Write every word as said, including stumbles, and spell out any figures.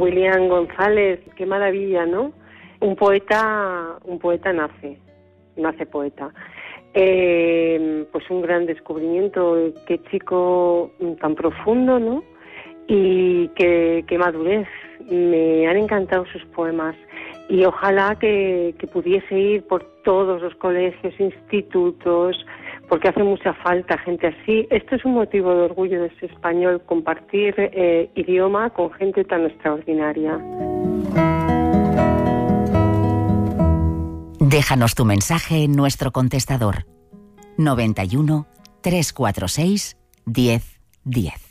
William González, qué maravilla, ¿no? Un poeta, un poeta nace, nace poeta. Eh, pues un gran descubrimiento, qué chico tan profundo, ¿no? Y qué, qué madurez. Me han encantado sus poemas y ojalá que, que pudiese ir por todos los colegios, institutos, porque hace mucha falta gente así. Esto es un motivo de orgullo de ser español, compartir eh, idioma con gente tan extraordinaria. Déjanos tu mensaje en nuestro contestador noventa y uno, trescientos cuarenta y seis, diez, diez.